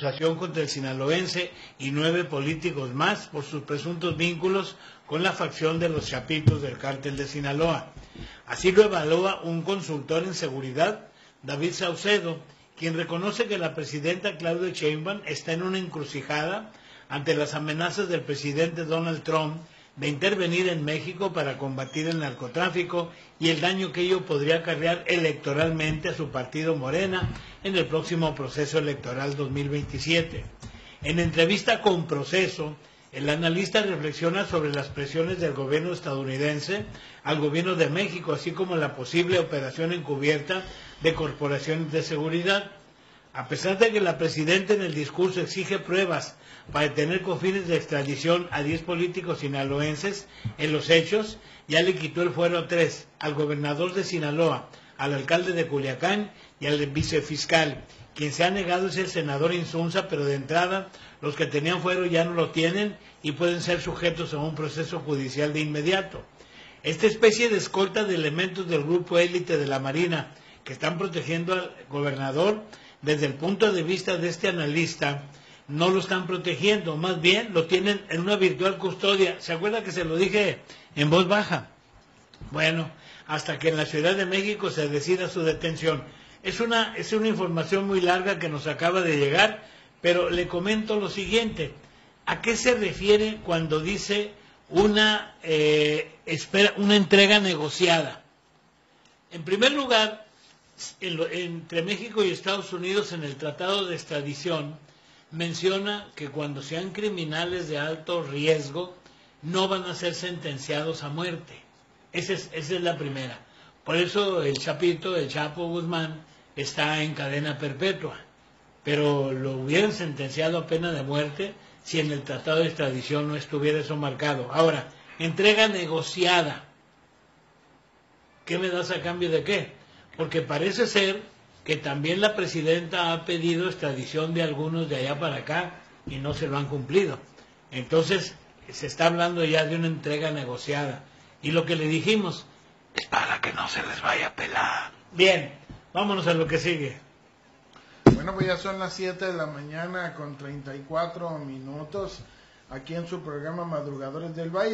acusación contra el sinaloense y 9 políticos más por sus presuntos vínculos con la facción de los Chapitos del Cártel de Sinaloa. Así lo evalúa un consultor en seguridad, David Saucedo, quien reconoce que la presidenta Claudia Sheinbaum está en una encrucijada ante las amenazas del presidente Donald Trump de intervenir en México para combatir el narcotráfico y el daño que ello podría acarrear electoralmente a su partido Morena en el próximo proceso electoral 2027. En entrevista con Proceso, el analista reflexiona sobre las presiones del gobierno estadounidense al gobierno de México, así como la posible operación encubierta de corporaciones de seguridad. A pesar de que la presidenta en el discurso exige pruebas para detener con fines de extradición a 10 políticos sinaloenses, en los hechos ya le quitó el fuero a 3, al gobernador de Sinaloa, al alcalde de Culiacán y al vicefiscal. Quien se ha negado es el senador Insunza, pero de entrada los que tenían fuero ya no lo tienen y pueden ser sujetos a un proceso judicial de inmediato. Esta especie de escolta de elementos del grupo élite de la Marina que están protegiendo al gobernador, desde el punto de vista de este analista, no lo están protegiendo, más bien lo tienen en una virtual custodia. ¿Se acuerda que se lo dije en voz baja? Bueno, hasta que en la Ciudad de México se decida su detención. Es una información muy larga que nos acaba de llegar, pero le comento lo siguiente. ¿A qué se refiere cuando dice una entrega negociada? En primer lugar, entre México y Estados Unidos en el Tratado de Extradición menciona que cuando sean criminales de alto riesgo no van a ser sentenciados a muerte. Esa es la primera. Por eso el Chapo Guzmán, está en cadena perpetua, pero lo hubieran sentenciado a pena de muerte si en el Tratado de Extradición no estuviera eso marcado. Ahora, entrega negociada. ¿Qué me das a cambio de qué? Porque parece ser que también la presidenta ha pedido extradición de algunos de allá para acá y no se lo han cumplido. Entonces, se está hablando ya de una entrega negociada. Y lo que le dijimos es para que no se les vaya a pelar. Bien, vámonos a lo que sigue. Bueno, pues ya son las 7 de la mañana con 34 minutos aquí en su programa Madrugadores del Valle,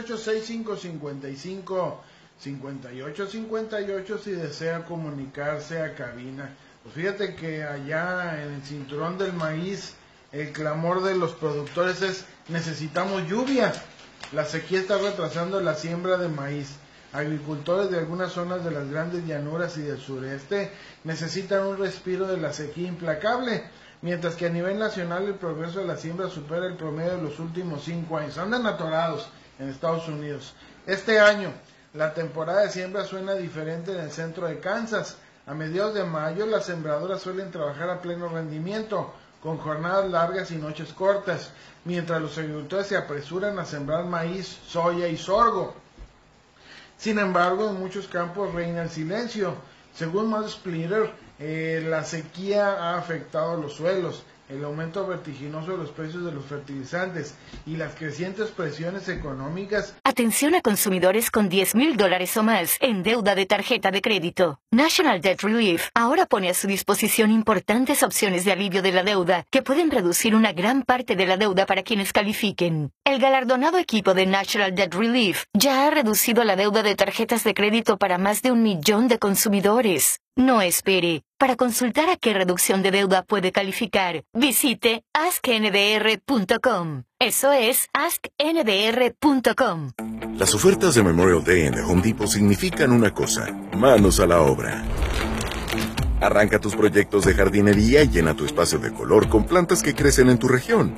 686-555-5858 si desea comunicarse a cabina. Pues fíjate que allá en el cinturón del maíz el clamor de los productores es: necesitamos lluvia. La sequía está retrasando la siembra de maíz. Agricultores de algunas zonas de las grandes llanuras y del sureste necesitan un respiro de la sequía implacable, mientras que a nivel nacional el progreso de la siembra supera el promedio de los últimos 5 años. Andan atorados en Estados Unidos. Este año, la temporada de siembra suena diferente en el centro de Kansas. A mediados de mayo, las sembradoras suelen trabajar a pleno rendimiento, con jornadas largas y noches cortas, mientras los agricultores se apresuran a sembrar maíz, soya y sorgo. Sin embargo, en muchos campos reina el silencio. Según Matt Splitter, la sequía ha afectado los suelos, el aumento vertiginoso de los precios de los fertilizantes y las crecientes presiones económicas. Atención a consumidores con $10,000 o más en deuda de tarjeta de crédito. National Debt Relief ahora pone a su disposición importantes opciones de alivio de la deuda que pueden reducir una gran parte de la deuda para quienes califiquen. El galardonado equipo de National Debt Relief ya ha reducido la deuda de tarjetas de crédito para más de 1 millón de consumidores. No espere. Para consultar a qué reducción de deuda puede calificar, visite askndr.com. Eso es askndr.com. Las ofertas de Memorial Day en The Home Depot significan una cosa: manos a la obra. Arranca tus proyectos de jardinería y llena tu espacio de color con plantas que crecen en tu región.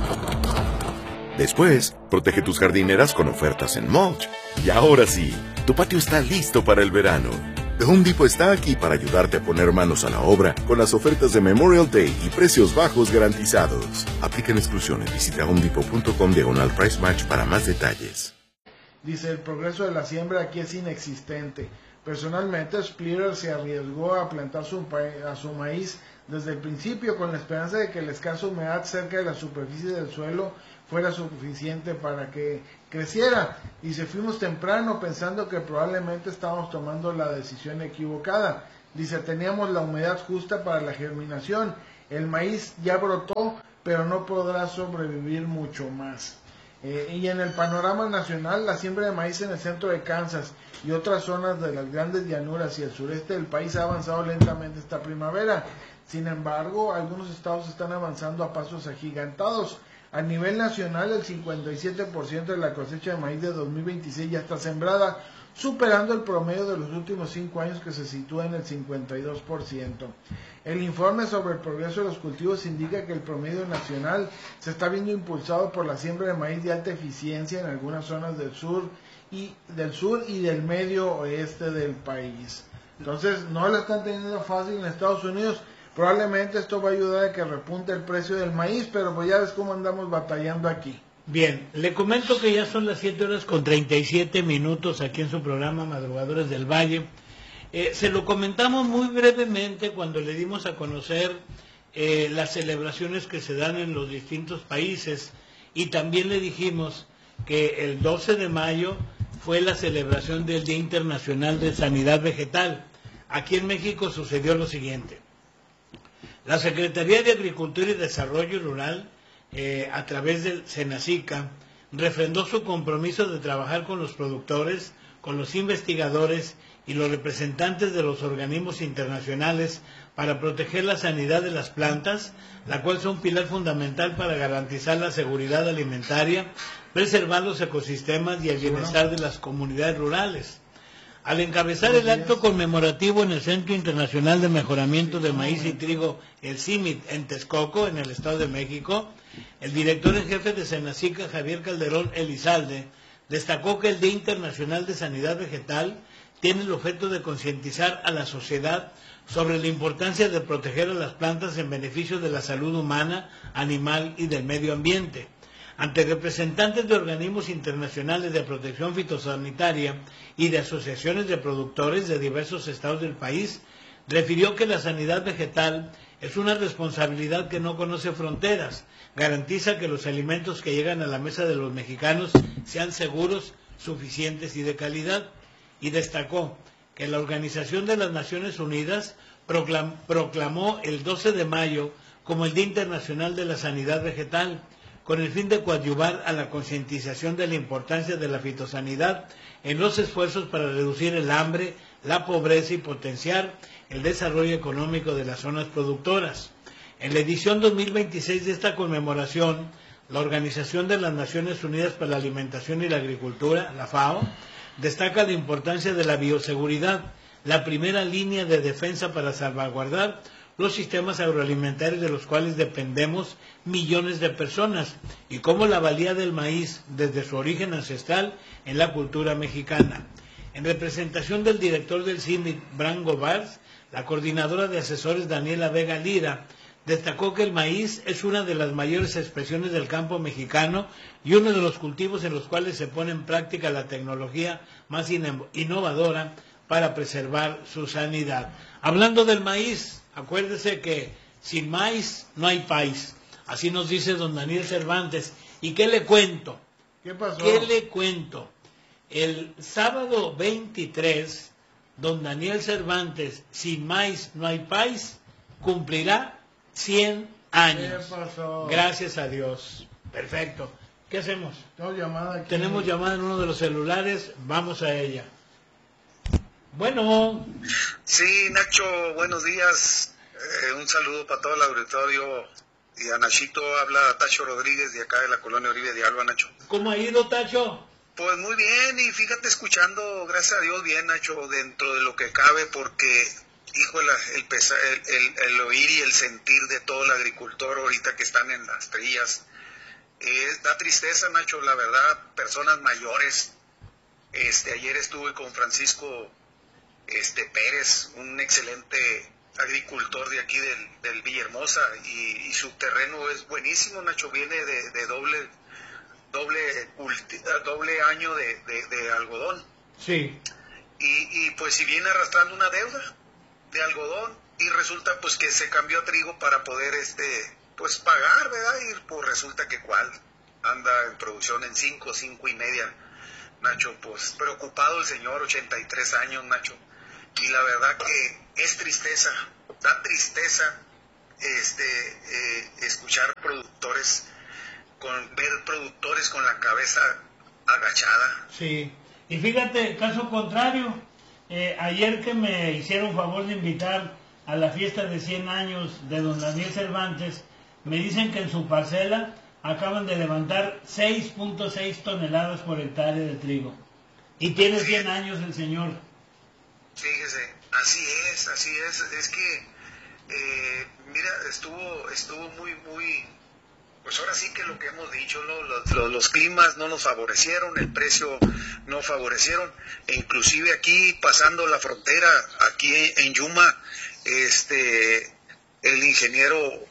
Después, protege tus jardineras con ofertas en mulch. Y ahora sí, tu patio está listo para el verano. The Home Depot está aquí para ayudarte a poner manos a la obra con las ofertas de Memorial Day y precios bajos garantizados. Aplican exclusiones. Visita homedepot.com/price match para más detalles. Dice: el progreso de la siembra aquí es inexistente. Personalmente, Splitter se arriesgó a plantar a su maíz desde el principio con la esperanza de que la escasa humedad cerca de la superficie del suelo fuera suficiente para que creciera. Dice: fuimos temprano pensando que probablemente estábamos tomando la decisión equivocada. Dice: teníamos la humedad justa para la germinación. El maíz ya brotó, pero no podrá sobrevivir mucho más. Y en el panorama nacional, la siembra de maíz en el centro de Kansas y otras zonas de las grandes llanuras y el sureste del país ha avanzado lentamente esta primavera. Sin embargo, algunos estados están avanzando a pasos agigantados. A nivel nacional, el 57% de la cosecha de maíz de 2026 ya está sembrada, superando el promedio de los últimos 5 años, que se sitúa en el 52%. El informe sobre el progreso de los cultivos indica que el promedio nacional se está viendo impulsado por la siembra de maíz de alta eficiencia en algunas zonas del sur y del medio oeste del país. Entonces, no lo están teniendo fácil en Estados Unidos. Probablemente esto va a ayudar a que repunte el precio del maíz, pero pues ya ves cómo andamos batallando aquí. Bien, le comento que ya son las 7:37 aquí en su programa Madrugadores del Valle. Se lo comentamos muy brevemente cuando le dimos a conocer las celebraciones que se dan en los distintos países, y también le dijimos que el 12 de mayo fue la celebración del Día Internacional de Sanidad Vegetal. Aquí en México sucedió lo siguiente. La Secretaría de Agricultura y Desarrollo Rural, a través del Senacica, refrendó su compromiso de trabajar con los productores, con los investigadores y los representantes de los organismos internacionales para proteger la sanidad de las plantas, la cual es un pilar fundamental para garantizar la seguridad alimentaria, preservar los ecosistemas y el bienestar de las comunidades rurales. Al encabezar el acto conmemorativo en el Centro Internacional de Mejoramiento de Maíz y Trigo, el CIMIT, en Texcoco, en el Estado de México, el director en jefe de Senacica, Javier Calderón Elizalde, destacó que el Día Internacional de Sanidad Vegetal tiene el objeto de concientizar a la sociedad sobre la importancia de proteger a las plantas en beneficio de la salud humana, animal y del medio ambiente. Ante representantes de organismos internacionales de protección fitosanitaria y de asociaciones de productores de diversos estados del país, refirió que la sanidad vegetal es una responsabilidad que no conoce fronteras, garantiza que los alimentos que llegan a la mesa de los mexicanos sean seguros, suficientes y de calidad, y destacó que la Organización de las Naciones Unidas proclamó el 12 de mayo como el Día Internacional de la Sanidad Vegetal, con el fin de coadyuvar a la concientización de la importancia de la fitosanidad en los esfuerzos para reducir el hambre, la pobreza y potenciar el desarrollo económico de las zonas productoras. En la edición 2026 de esta conmemoración, la Organización de las Naciones Unidas para la Alimentación y la Agricultura, la FAO, destaca la importancia de la bioseguridad, la primera línea de defensa para salvaguardar los sistemas agroalimentarios de los cuales dependemos millones de personas, y cómo la valía del maíz desde su origen ancestral en la cultura mexicana. En representación del director del CIMIT, Brango Bars, la coordinadora de asesores Daniela Vega Lira destacó que el maíz es una de las mayores expresiones del campo mexicano y uno de los cultivos en los cuales se pone en práctica la tecnología más innovadora para preservar su sanidad. Hablando del maíz, acuérdese que sin maíz no hay país. Así nos dice don Daniel Cervantes. ¿Y qué le cuento? ¿Qué pasó? ¿Qué le cuento? El sábado 23, don Daniel Cervantes, sin maíz no hay país, cumplirá 100 años. ¿Qué pasó? Gracias a Dios. Perfecto. ¿Qué hacemos? Tenemos llamada en uno de los celulares. Vamos a ella. Bueno. Sí, Nacho, buenos días. Un saludo para todo el auditorio. Y a Nachito, habla Tacho Rodríguez de acá de la colonia Oribe de Alba, Nacho. ¿Cómo ha ido, Tacho? Pues muy bien, y fíjate, escuchando, gracias a Dios, bien, Nacho, dentro de lo que cabe, porque, híjole, el oír y el sentir de todo el agricultor ahorita que están en las trillas, da tristeza, Nacho, la verdad, personas mayores. Ayer estuve con Francisco Pérez, un excelente agricultor de aquí del Villahermosa, y su terreno es buenísimo, Nacho, viene de doble año de algodón. Sí. Y pues si viene arrastrando una deuda de algodón, y resulta pues que se cambió a trigo para poder pues pagar, ¿verdad? Y pues resulta que cuál anda en producción en 5.5 Nacho, pues preocupado el señor, 83 años, Nacho. Y la verdad que es tristeza, da tristeza escuchar ver productores con la cabeza agachada. Sí, y fíjate, caso contrario, ayer que me hicieron favor de invitar a la fiesta de 100 años de don Daniel Cervantes, me dicen que en su parcela acaban de levantar 6.6 toneladas por hectárea de trigo. Y tiene 100 años el señor. Fíjese, así es, es que, mira, estuvo muy, pues ahora sí que lo que hemos dicho, ¿no? Los climas no nos favorecieron, el precio no favorecieron, e inclusive aquí pasando la frontera, aquí en Yuma, el ingeniero,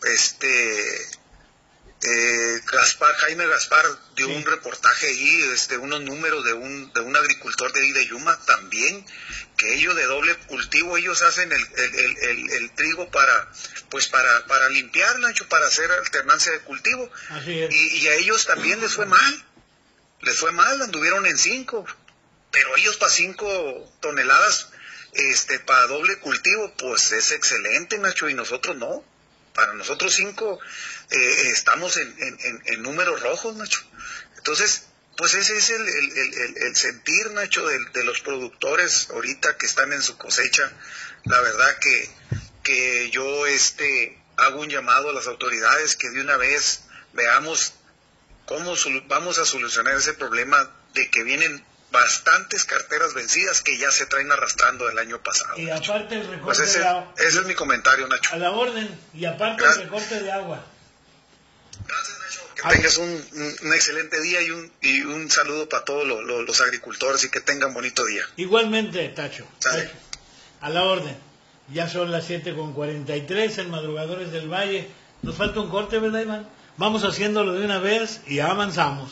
Jaime Gaspar dio un reportaje ahí, unos números de un agricultor de ahí de Yuma también, que ellos de doble cultivo, ellos hacen el trigo para limpiar, Nacho, para hacer alternancia de cultivo. Así es. Y a ellos también les fue mal, anduvieron en 5, pero ellos para 5 toneladas, para doble cultivo, pues es excelente, Nacho, y nosotros no. Para nosotros 5 estamos en números rojos, Nacho. Entonces, pues ese es el sentir, Nacho, de los productores ahorita que están en su cosecha. La verdad que yo hago un llamado a las autoridades que de una vez veamos cómo vamos a solucionar ese problema de que vienen bastantes carteras vencidas que ya se traen arrastrando del año pasado. Y aparte el recorte pues ese es mi comentario, Nacho. A la orden, y aparte el recorte de agua. Gracias, Nacho. Que tengas un excelente día y un saludo para todos los agricultores y que tengan bonito día. Igualmente, Tacho. ¿Sale? A la orden. Ya son las 7:43 en Madrugadores del Valle. Nos falta un corte, ¿verdad, Iván? Vamos haciéndolo de una vez y avanzamos.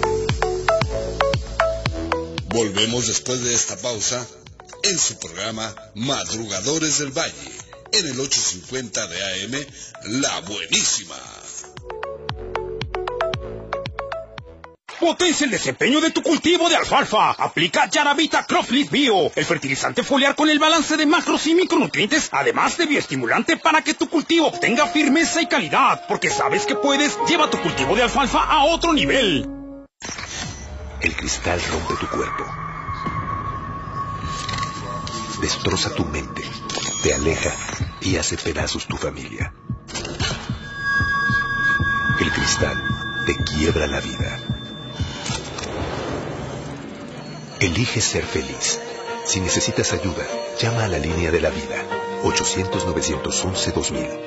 Volvemos después de esta pausa en su programa Madrugadores del Valle, en el 850 de AM, La Buenísima. Potencia el desempeño de tu cultivo de alfalfa. Aplica Yaravita Cropfleet Bio, el fertilizante foliar con el balance de macros y micronutrientes, además de bioestimulante para que tu cultivo obtenga firmeza y calidad. Porque sabes que puedes, lleva tu cultivo de alfalfa a otro nivel. El cristal rompe tu cuerpo, destroza tu mente, te aleja y hace pedazos tu familia. El cristal te quiebra la vida. Elige ser feliz. Si necesitas ayuda, llama a la línea de la vida, 800-911-2000.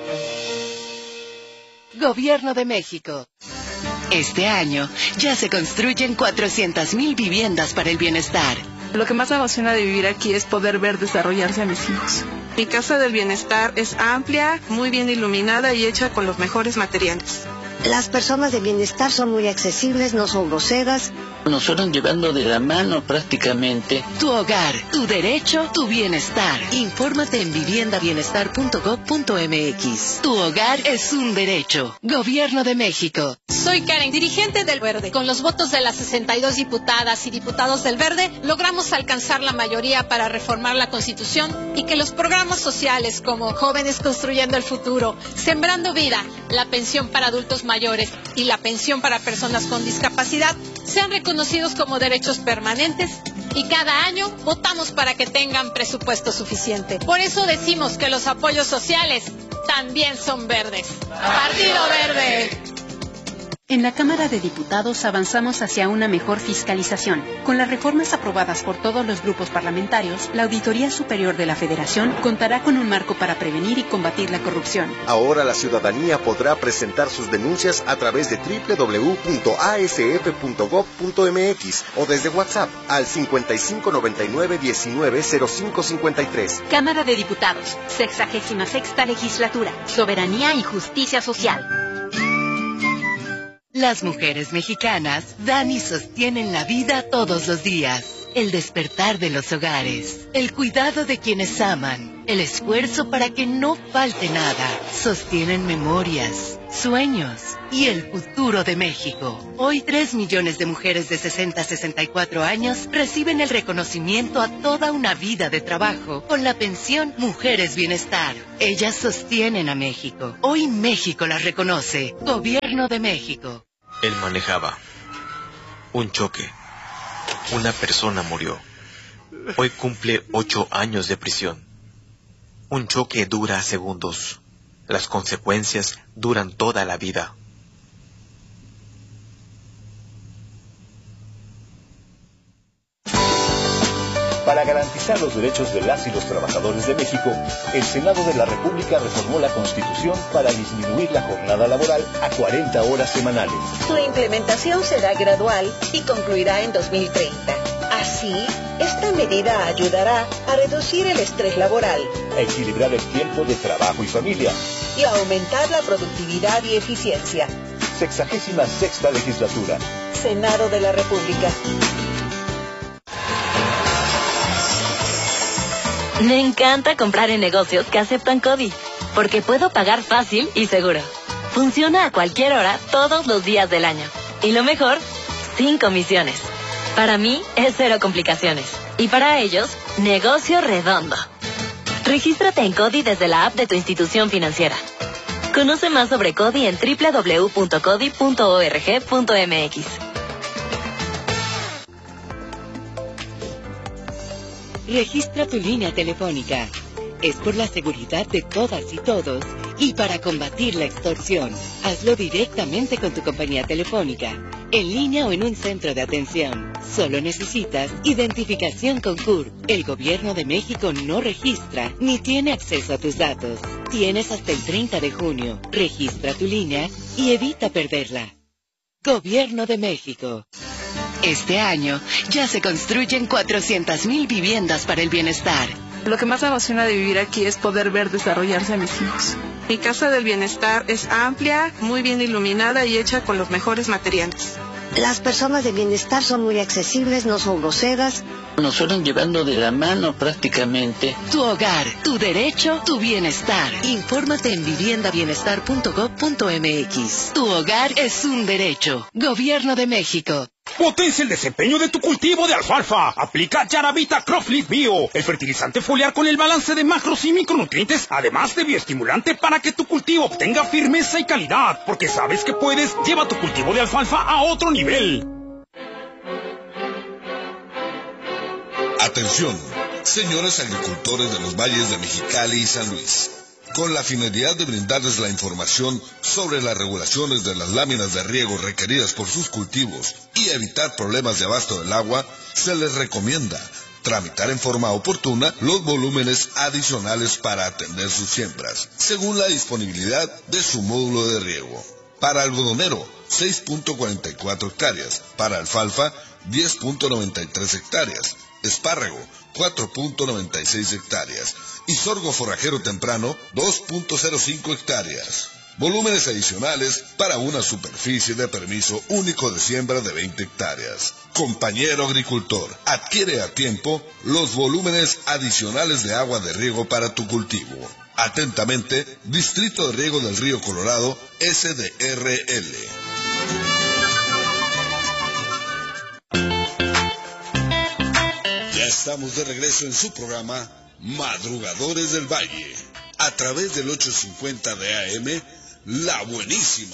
Gobierno de México. Este año ya se construyen 400,000 viviendas para el bienestar. Lo que más me emociona de vivir aquí es poder ver desarrollarse a mis hijos. Mi casa del bienestar es amplia, muy bien iluminada y hecha con los mejores materiales. Las personas de bienestar son muy accesibles, no son groseras. Nos fueron llevando de la mano prácticamente. Tu hogar, tu derecho, tu bienestar. Infórmate en viviendabienestar.gov.mx. Tu hogar es un derecho. Gobierno de México. Soy Karen, dirigente del Verde. Con los votos de las 62 diputadas y diputados del Verde, logramos alcanzar la mayoría para reformar la Constitución y que los programas sociales como Jóvenes Construyendo el Futuro, Sembrando Vida, la pensión para adultos mayores y la pensión para personas con discapacidad sean reconocidos como derechos permanentes y cada año votamos para que tengan presupuesto suficiente. Por eso decimos que los apoyos sociales también son verdes. ¡Partido Verde! En la Cámara de Diputados avanzamos hacia una mejor fiscalización. Con las reformas aprobadas por todos los grupos parlamentarios, la Auditoría Superior de la Federación contará con un marco para prevenir y combatir la corrupción. Ahora la ciudadanía podrá presentar sus denuncias a través de www.asf.gov.mx o desde WhatsApp al 5599-190553. Cámara de Diputados, 66ª Legislatura, Soberanía y Justicia Social. Las mujeres mexicanas dan y sostienen la vida todos los días. El despertar de los hogares, el cuidado de quienes aman, el esfuerzo para que no falte nada. Sostienen memorias, sueños, y el futuro de México. Hoy 3 millones de mujeres de 60 a 64 años reciben el reconocimiento a toda una vida de trabajo con la pensión Mujeres Bienestar. Ellas sostienen a México. Hoy México las reconoce. Gobierno de México. Él manejaba. Un choque. Una persona murió. Hoy cumple 8 años de prisión. Un choque dura segundos. Las consecuencias duran toda la vida. Para garantizar los derechos de las y los trabajadores de México, el Senado de la República reformó la Constitución para disminuir la jornada laboral a 40 horas semanales. Su implementación será gradual y concluirá en 2030. Así, esta medida ayudará a reducir el estrés laboral, a equilibrar el tiempo de trabajo y familia y a aumentar la productividad y eficiencia. 66ª legislatura. Senado de la República. Me encanta comprar en negocios que aceptan CODI, porque puedo pagar fácil y seguro. Funciona a cualquier hora, todos los días del año. Y lo mejor, sin comisiones. Para mí, es 0 complicaciones. Y para ellos, negocio redondo. Regístrate en CODI desde la app de tu institución financiera. Conoce más sobre CODI en www.codi.org.mx. Registra tu línea telefónica. Es por la seguridad de todas y todos y para combatir la extorsión. Hazlo directamente con tu compañía telefónica, en línea o en un centro de atención. Solo necesitas identificación con CURP. El Gobierno de México no registra ni tiene acceso a tus datos. Tienes hasta el 30 de junio. Registra tu línea y evita perderla. Gobierno de México. Este año ya se construyen 400,000 viviendas para el bienestar. Lo que más me emociona de vivir aquí es poder ver desarrollarse a mis hijos. Mi casa del bienestar es amplia, muy bien iluminada y hecha con los mejores materiales. Las personas de bienestar son muy accesibles, no son groseras. Nos fueron llevando de la mano prácticamente. Tu hogar, tu derecho, tu bienestar. Infórmate en viviendabienestar.gov.mx. Tu hogar es un derecho. Gobierno de México. Potencia el desempeño de tu cultivo de alfalfa. Aplica Yaravita Crofleaf Bio, el fertilizante foliar con el balance de macros y micronutrientes, además de bioestimulante para que tu cultivo obtenga firmeza y calidad. Porque sabes que puedes, lleva tu cultivo de alfalfa a otro nivel. Atención, señores agricultores de los valles de Mexicali y San Luis. Con la finalidad de brindarles la información sobre las regulaciones de las láminas de riego requeridas por sus cultivos y evitar problemas de abasto del agua, se les recomienda tramitar en forma oportuna los volúmenes adicionales para atender sus siembras, según la disponibilidad de su módulo de riego. Para algodonero, 6.44 hectáreas. Para alfalfa, 10.93 hectáreas. Espárrago, 4.96 hectáreas. Y sorgo forrajero temprano, 2.05 hectáreas. Volúmenes adicionales para una superficie de permiso único de siembra de 20 hectáreas. Compañero agricultor, adquiere a tiempo los volúmenes adicionales de agua de riego para tu cultivo. Atentamente, Distrito de Riego del Río Colorado, SDRL. Ya estamos de regreso en su programa Madrugadores del Valle, a través del 850 de AM, La Buenísima.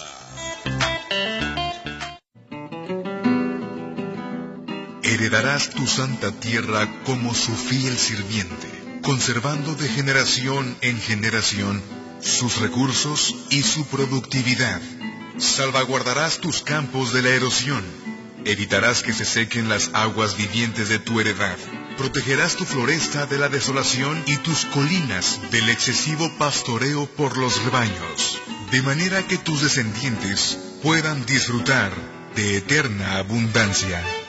Heredarás tu santa tierra como su fiel sirviente, conservando de generación en generación sus recursos y su productividad. Salvaguardarás tus campos de la erosión, evitarás que se sequen las aguas vivientes de tu heredad. Protegerás tu floresta de la desolación y tus colinas del excesivo pastoreo por los rebaños, de manera que tus descendientes puedan disfrutar de eterna abundancia.